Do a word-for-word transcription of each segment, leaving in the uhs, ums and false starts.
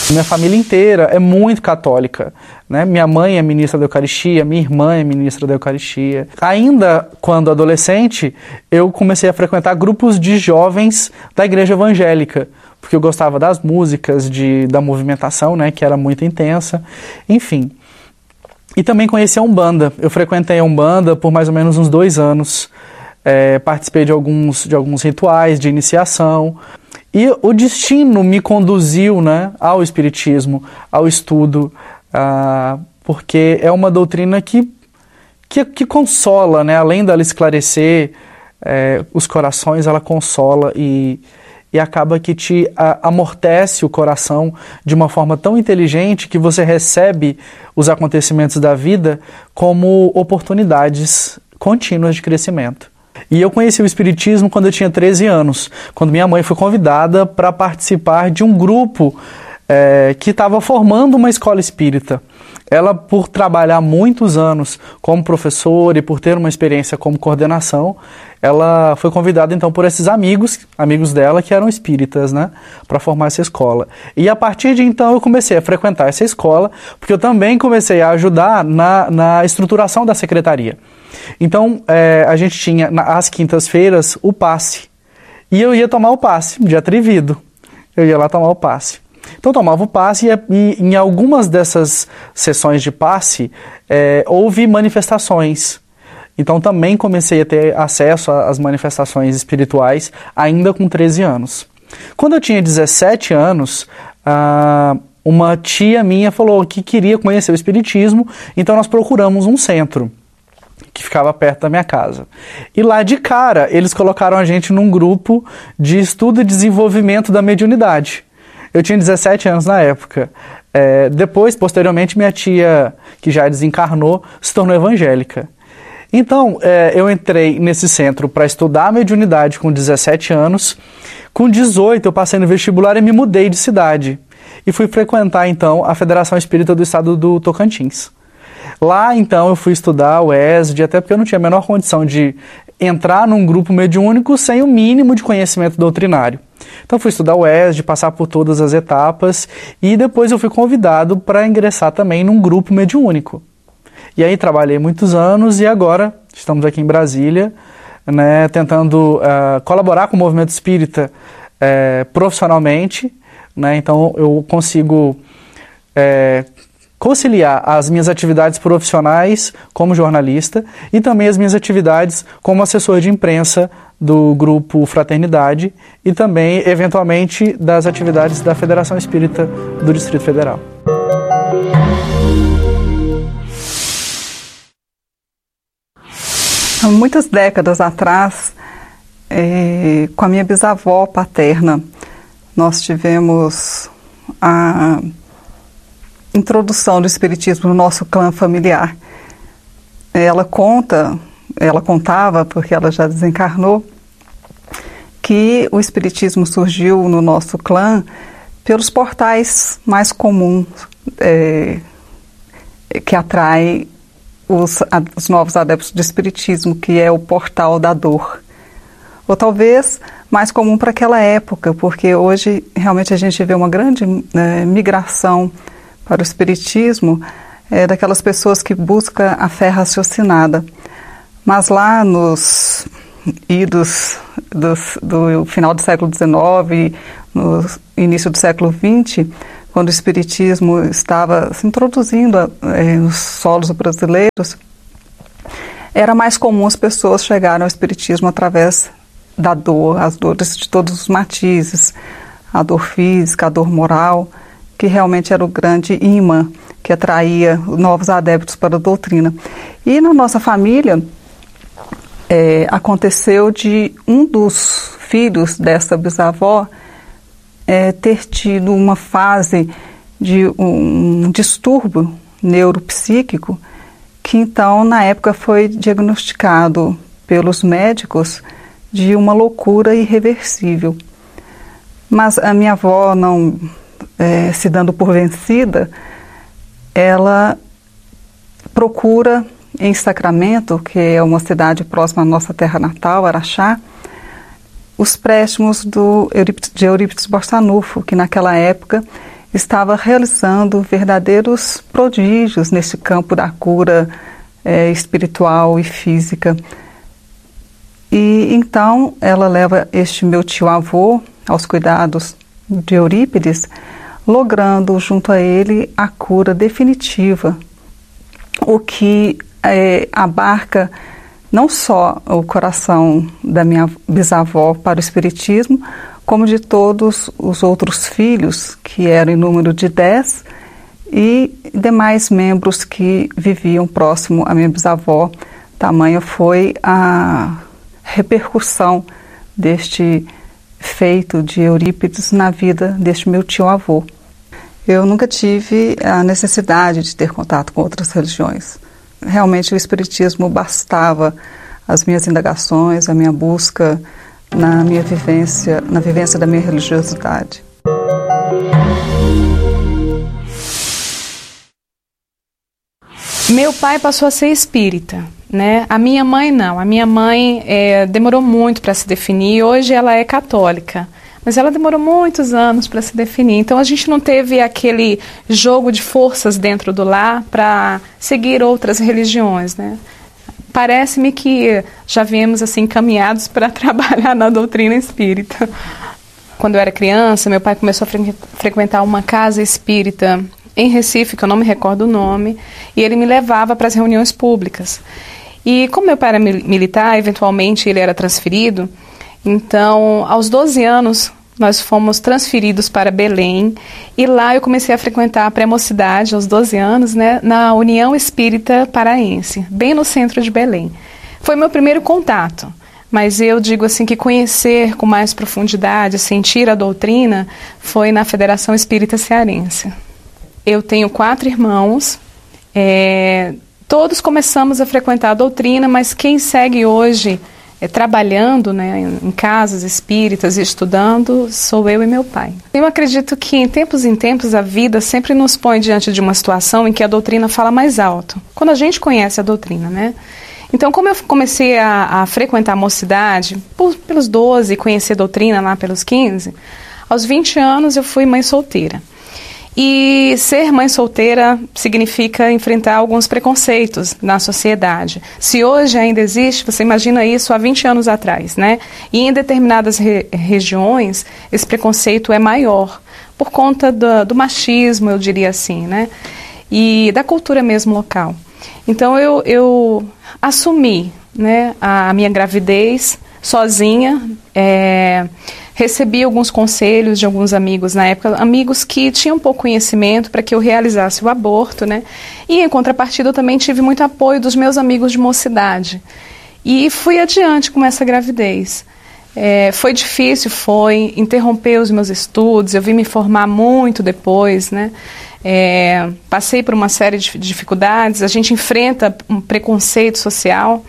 Minha família inteira é muito católica, né? Minha mãe é ministra da Eucaristia, minha irmã é ministra da Eucaristia. Ainda quando adolescente, eu comecei a frequentar grupos de jovens da igreja evangélica, porque eu gostava das músicas, de, da movimentação, né? Que era muito intensa, enfim. E também conheci a Umbanda. Eu frequentei a Umbanda por mais ou menos uns dois anos. É, participei de alguns, de alguns rituais de iniciação. E o destino me conduziu, né, ao Espiritismo, ao estudo, ah, porque é uma doutrina que, que, que consola, né, além dela esclarecer é, os corações, ela consola e, e acaba que te a, amortece o coração de uma forma tão inteligente que você recebe os acontecimentos da vida como oportunidades contínuas de crescimento. E eu conheci o Espiritismo quando eu tinha treze anos, quando minha mãe foi convidada para participar de um grupo é, que estava formando uma escola espírita. Ela, por trabalhar muitos anos como professora e por ter uma experiência como coordenação, ela foi convidada então por esses amigos, amigos dela que eram espíritas, né, para formar essa escola. E a partir de então eu comecei a frequentar essa escola, porque eu também comecei a ajudar na, na estruturação da secretaria. Então, é, a gente tinha, às quintas-feiras, o passe. E eu ia tomar o passe, de atrevido. Eu ia lá tomar o passe. Então, eu tomava o passe e, e em algumas dessas sessões de passe, é, houve manifestações. Então, também comecei a ter acesso às manifestações espirituais, ainda com treze anos. Quando eu tinha dezessete anos, ah, uma tia minha falou que queria conhecer o Espiritismo, então nós procuramos um centro que ficava perto da minha casa. E lá de cara, eles colocaram a gente num grupo de estudo e desenvolvimento da mediunidade. Eu tinha dezessete anos na época. É, depois, posteriormente, minha tia, que já desencarnou, se tornou evangélica. Então, é, eu entrei nesse centro para estudar a mediunidade com dezessete anos. Com dezoito, eu passei no vestibular e me mudei de cidade. E fui frequentar, então, a Federação Espírita do Estado do Tocantins. Lá, então, eu fui estudar o E S D, até porque eu não tinha a menor condição de entrar num grupo mediúnico sem o mínimo de conhecimento doutrinário. Então, fui estudar o E S D, passar por todas as etapas, e depois eu fui convidado para ingressar também num grupo mediúnico. E aí, trabalhei muitos anos, e agora estamos aqui em Brasília, né, tentando uh, colaborar com o movimento espírita uh, profissionalmente, né, então eu consigo Uh, conciliar as minhas atividades profissionais como jornalista e também as minhas atividades como assessor de imprensa do grupo Fraternidade e também, eventualmente, das atividades da Federação Espírita do Distrito Federal. Há muitas décadas atrás, é, com a minha bisavó paterna, nós tivemos a introdução do Espiritismo no nosso clã familiar. Ela conta, ela contava, porque ela já desencarnou, que o Espiritismo surgiu no nosso clã pelos portais mais comuns é, que atraem os, a, os novos adeptos do Espiritismo, que é o portal da dor. Ou talvez mais comum para aquela época, porque hoje realmente a gente vê uma grande é, migração para o Espiritismo, é, daquelas pessoas que buscam a fé raciocinada. Mas lá nos idos dos, do final do século dezenove, no início do século vinte, quando o Espiritismo estava se introduzindo é, nos solos brasileiros, era mais comum as pessoas chegarem ao Espiritismo através da dor, as dores de todos os matizes, a dor física, a dor moral, que realmente era o grande imã que atraía novos adeptos para a doutrina. E na nossa família, é, aconteceu de um dos filhos dessa bisavó é, ter tido uma fase de um distúrbio neuropsíquico que então, na época, foi diagnosticado pelos médicos de uma loucura irreversível. Mas a minha avó, não é, se dando por vencida, ela procura em Sacramento, que é uma cidade próxima à nossa terra natal, Araxá, os préstimos do, de Eurípides Barçanufo, que naquela época estava realizando verdadeiros prodígios nesse campo da cura é, espiritual e física. E então ela leva este meu tio-avô aos cuidados de Eurípides, logrando junto a ele a cura definitiva, o que é, abarca não só o coração da minha bisavó para o espiritismo, como de todos os outros filhos, que eram em número de dez, e demais membros que viviam próximo à minha bisavó. Tamanha foi a repercussão deste feito de Eurípides na vida deste meu tio-avô. Eu nunca tive a necessidade de ter contato com outras religiões. Realmente o espiritismo bastava as minhas indagações, a minha busca na minha vivência, na vivência da minha religiosidade. Meu pai passou a ser espírita, né? A minha mãe não. A minha mãe é, demorou muito para se definir. Hoje ela é católica, mas ela demorou muitos anos para se definir. Então a gente não teve aquele jogo de forças dentro do lar para seguir outras religiões, né? Parece-me que já viemos assim encaminhados para trabalhar na doutrina espírita. Quando eu era criança, meu pai começou a fre- frequentar uma casa espírita em Recife, que eu não me recordo o nome, e ele me levava para as reuniões públicas. E como meu pai era mil- militar, eventualmente ele era transferido, então aos doze anos nós fomos transferidos para Belém, e lá eu comecei a frequentar a pré-mocidade, aos doze anos, né, na União Espírita Paraense, bem no centro de Belém. Foi meu primeiro contato, mas eu digo assim que conhecer com mais profundidade, sentir a doutrina, foi na Federação Espírita Cearense. Eu tenho quatro irmãos, é, todos começamos a frequentar a doutrina, mas quem segue hoje, é, trabalhando, né, em casas espíritas e estudando, sou eu e meu pai. Eu acredito que em tempos em tempos a vida sempre nos põe diante de uma situação em que a doutrina fala mais alto, quando a gente conhece a doutrina, né? Então, como eu comecei a, a frequentar a mocidade, por, pelos doze, e conhecer a doutrina lá pelos quinze, aos vinte anos eu fui mãe solteira. E ser mãe solteira significa enfrentar alguns preconceitos na sociedade. Se hoje ainda existe, você imagina isso há vinte anos atrás, né? E em determinadas re- regiões, esse preconceito é maior, por conta do, do machismo, eu diria assim, né? E da cultura mesmo local. Então eu, eu assumi, né, a minha gravidez sozinha, é, recebi alguns conselhos de alguns amigos na época, amigos que tinham pouco conhecimento para que eu realizasse o aborto, né? E em contrapartida eu também tive muito apoio dos meus amigos de mocidade. E fui adiante com essa gravidez. É, foi difícil, foi, interromper os meus estudos, eu vim me formar muito depois, né? É, passei por uma série de dificuldades, a gente enfrenta um preconceito social,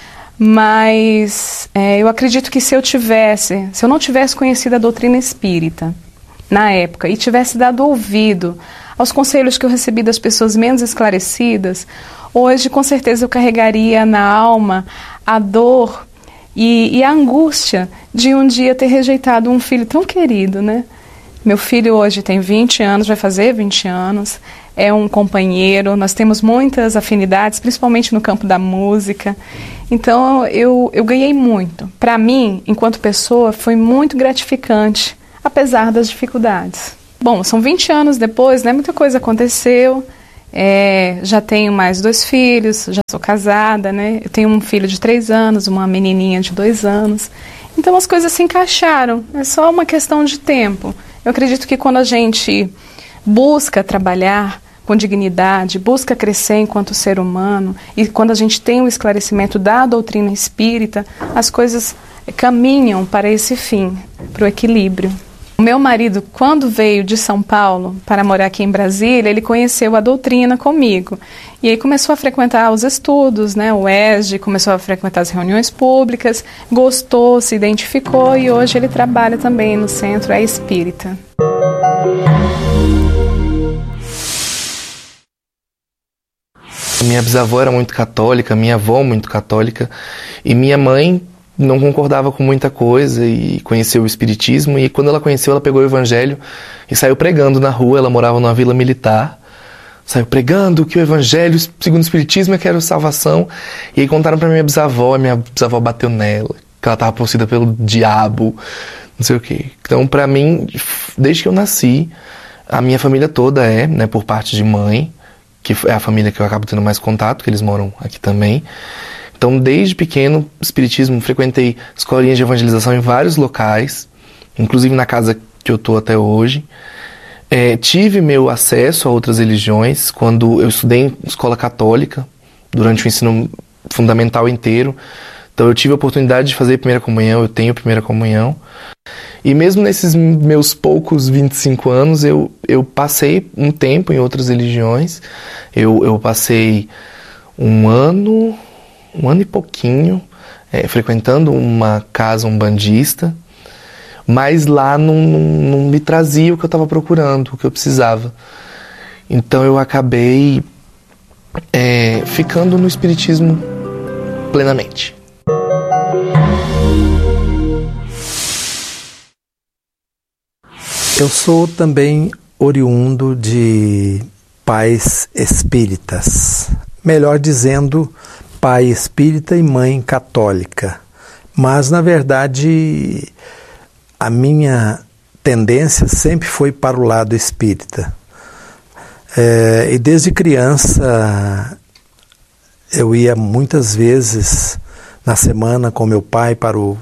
mas é, eu acredito que se eu tivesse, se eu não tivesse conhecido a doutrina espírita na época e tivesse dado ouvido aos conselhos que eu recebi das pessoas menos esclarecidas, hoje com certeza eu carregaria na alma a dor e, e a angústia de um dia ter rejeitado um filho tão querido, né? Meu filho hoje tem vinte anos, vai fazer vinte anos, é um companheiro, nós temos muitas afinidades, principalmente no campo da música. Então eu, eu ganhei muito. Para mim, enquanto pessoa, foi muito gratificante, apesar das dificuldades. Bom, são vinte anos depois, né? Muita coisa aconteceu, é, já tenho mais dois filhos, já sou casada, né? Eu tenho um filho de três anos, uma menininha de dois anos. Então as coisas se encaixaram, é só uma questão de tempo. Eu acredito que quando a gente busca trabalhar com dignidade, busca crescer enquanto ser humano, e quando a gente tem o esclarecimento da doutrina espírita, as coisas caminham para esse fim, para o equilíbrio. O meu marido, quando veio de São Paulo para morar aqui em Brasília, ele conheceu a doutrina comigo. E aí começou a frequentar os estudos, né, o E S D, começou a frequentar as reuniões públicas, gostou, se identificou e hoje ele trabalha também no Centro É Espírita. Minha bisavó era muito católica, minha avó muito católica, e minha mãe não concordava com muita coisa e conheceu o espiritismo, e quando ela conheceu, ela pegou o evangelho e saiu pregando na rua. Ela morava numa vila militar, saiu pregando que o evangelho, segundo o espiritismo, é que era salvação. E aí contaram pra minha bisavó, a minha bisavó bateu nela, que ela estava possuída pelo diabo, não sei o quê. Então, pra mim, desde que eu nasci, a minha família toda é, né, por parte de mãe, que é a família que eu acabo tendo mais contato, que eles moram aqui também. Então, desde pequeno, espiritismo, frequentei escolinhas de evangelização em vários locais, inclusive na casa que eu estou até hoje. É, tive meu acesso a outras religiões quando eu estudei em escola católica, durante o ensino fundamental inteiro. Então, eu tive a oportunidade de fazer primeira comunhão, eu tenho primeira comunhão. E mesmo nesses meus poucos vinte e cinco anos, eu, eu passei um tempo em outras religiões. Eu, eu passei um ano... um ano e pouquinho, é, frequentando uma casa umbandista, mas lá não, não, não me trazia o que eu estava procurando, o que eu precisava. Então eu acabei é, ficando no espiritismo plenamente. Eu sou também oriundo de pais espíritas, melhor dizendo, pai espírita e mãe católica. Mas, na verdade, a minha tendência sempre foi para o lado espírita. É, e desde criança eu ia muitas vezes na semana com meu pai para o,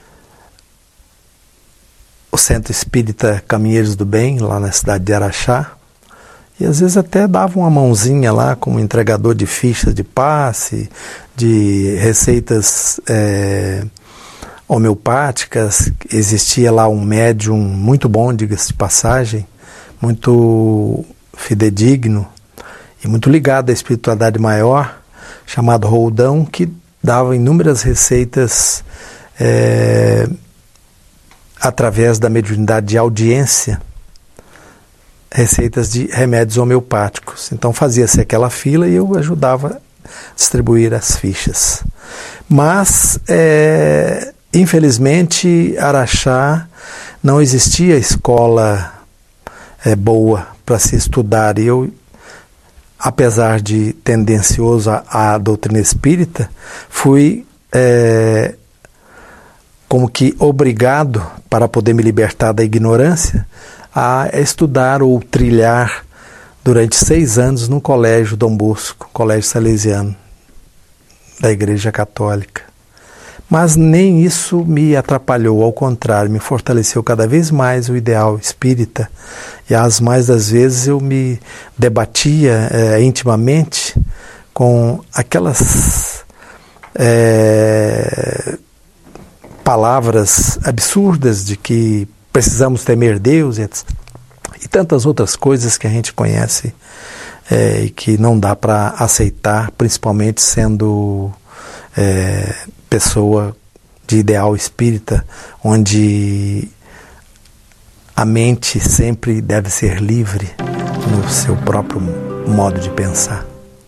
o Centro Espírita Caminheiros do Bem, lá na cidade de Araxá. E às vezes até dava uma mãozinha lá como entregador de fichas de passe, de receitas é, homeopáticas. Existia lá um médium muito bom, diga-se de passagem, muito fidedigno e muito ligado à espiritualidade maior, chamado Roldão, que dava inúmeras receitas é, através da mediunidade de audiência, receitas de remédios homeopáticos. Então fazia-se aquela fila e eu ajudava a distribuir as fichas. Mas, é, infelizmente, Araxá não existia escola é, boa para se estudar. E eu, apesar de tendencioso à, à doutrina espírita, fui é, como que obrigado, para poder me libertar da ignorância, a estudar ou trilhar durante seis anos no Colégio Dom Bosco, Colégio Salesiano da Igreja Católica. Mas nem isso me atrapalhou, ao contrário, me fortaleceu cada vez mais o ideal espírita. E as mais das vezes eu me debatia é, intimamente com aquelas é, palavras absurdas de que precisamos temer Deus e, e tantas outras coisas que a gente conhece é, e que não dá para aceitar, principalmente sendo é, pessoa de ideal espírita, onde a mente sempre deve ser livre no seu próprio modo de pensar.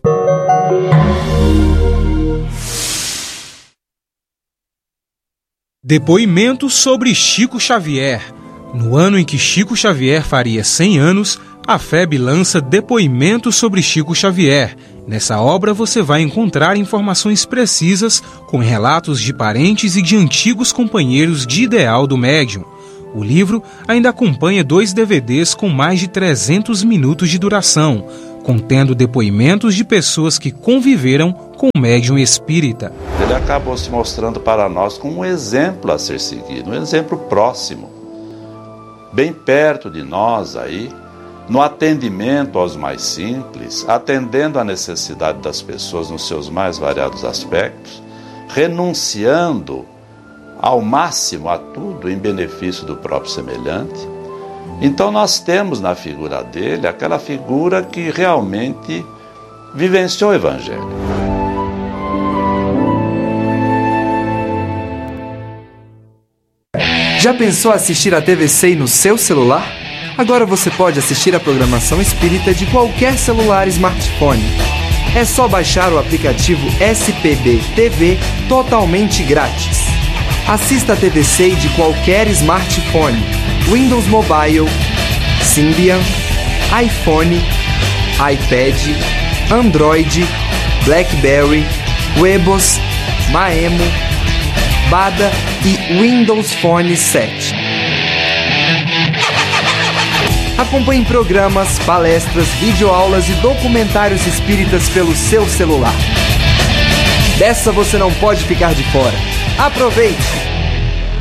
Depoimento sobre Chico Xavier. No ano em que Chico Xavier faria cem anos, a F E B lança Depoimento sobre Chico Xavier. Nessa obra você vai encontrar informações precisas com relatos de parentes e de antigos companheiros de ideal do médium. O livro ainda acompanha dois D V Ds com mais de trezentos minutos de duração, contendo depoimentos de pessoas que conviveram com o médium espírita. Ele acabou se mostrando para nós como um exemplo a ser seguido, um exemplo próximo, bem perto de nós aí, no atendimento aos mais simples, atendendo à necessidade das pessoas nos seus mais variados aspectos, renunciando ao máximo a tudo em benefício do próprio semelhante. Então nós temos na figura dele aquela figura que realmente vivenciou o Evangelho. Já pensou assistir a T V C I no seu celular? Agora você pode assistir a programação espírita de qualquer celular e smartphone. É só baixar o aplicativo S P B T V totalmente grátis. Assista a T V C de qualquer smartphone, Windows Mobile, Symbian, iPhone, iPad, Android, BlackBerry, Webos, Maemo, Bada e Windows Phone sete. Acompanhe programas, palestras, videoaulas e documentários espíritas pelo seu celular. Dessa você não pode ficar de fora. Aproveite!